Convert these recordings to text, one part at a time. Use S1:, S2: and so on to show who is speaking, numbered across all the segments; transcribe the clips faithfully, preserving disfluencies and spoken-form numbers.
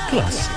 S1: Kelas.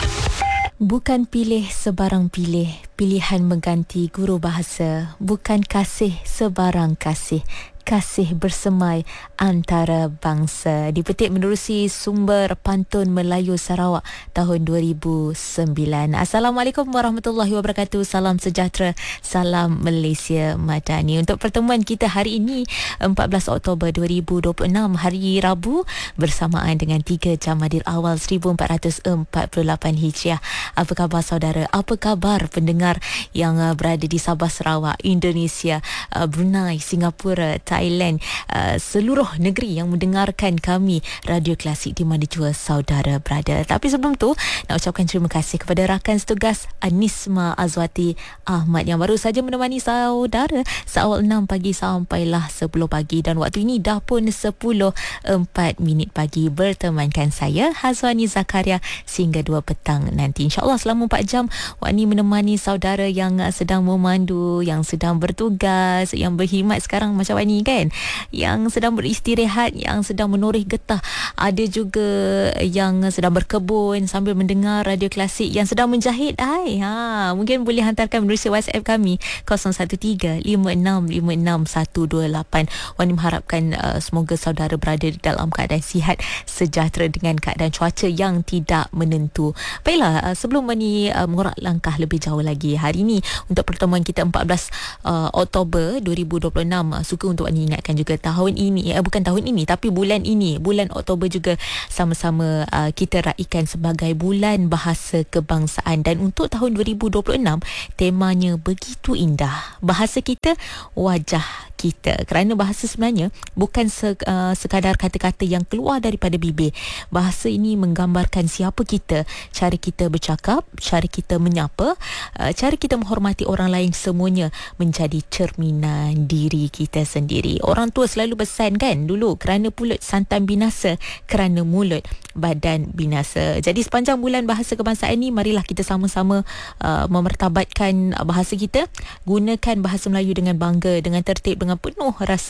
S2: Bukan pilih sebarang pilih, pilihan mengganti guru bahasa. Bukan kasih sebarang kasih, kasih bersemai antara bangsa. Dipetik menerusi sumber Pantun Melayu Sarawak tahun dua ribu sembilan. Assalamualaikum warahmatullahi wabarakatuh. Salam sejahtera, salam Malaysia Madani. Untuk pertemuan kita hari ini, empat belas Oktober dua ribu dua puluh enam, hari Rabu, bersamaan dengan tiga Jamaadil Awal seribu empat ratus empat puluh lapan Hijriah. Apa khabar saudara? Apa khabar pendengar yang uh, berada di Sabah, Sarawak, Indonesia, uh, Brunei, Singapura, Thailand, uh, seluruh negeri yang mendengarkan kami Radio Klasik di mana jua saudara berada. Tapi sebelum tu, nak ucapkan terima kasih kepada rakan setugas Anisma Azwati Ahmad yang baru saja menemani saudara seawal enam pagi sampailah sepuluh pagi, dan waktu ini dah pun sepuluh empat minit pagi bertemankan saya Hazwani Zakaria sehingga dua petang nanti. InsyaAllah selama empat jam Wani menemani saudara yang sedang memandu, yang sedang bertugas, yang berkhidmat sekarang macam Wani kan, yang sedang beristirahat, yang sedang menoreh getah. Ada juga yang sedang berkebun sambil mendengar Radio Klasik, yang sedang menjahit. Hai, ha, mungkin boleh hantarkan menerusi WhatsApp kami kosong satu tiga lima enam lima enam satu dua lapan. Wani mengharapkan uh, semoga saudara berada dalam keadaan sihat, sejahtera dengan keadaan cuaca yang tidak menentu. Baiklah, uh, sebelum Wani uh, mengorak langkah lebih jauh lagi hari ini untuk pertemuan kita empat belas uh, Oktober dua ribu dua puluh enam, uh, suka untuk Wani ingatkan juga tahun ini, eh, bukan tahun ini tapi bulan ini, bulan Oktober juga sama-sama uh, kita raikan sebagai bulan bahasa kebangsaan. Dan untuk tahun dua ribu dua puluh enam, temanya begitu indah. Bahasa kita, wajah kita. Kerana bahasa sebenarnya bukan se, uh, sekadar kata-kata yang keluar daripada bibir. Bahasa ini menggambarkan siapa kita, cara kita bercakap, cara kita menyapa, uh, cara kita menghormati orang lain, semuanya menjadi cerminan diri kita sendiri. Orang tua selalu pesan kan dulu, kerana pulut santan binasa, kerana mulut badan binasa. Jadi sepanjang bulan bahasa kebangsaan ini, marilah kita sama-sama uh, memertabatkan bahasa kita. Gunakan bahasa Melayu dengan bangga, dengan tertib, dengan penuh rasa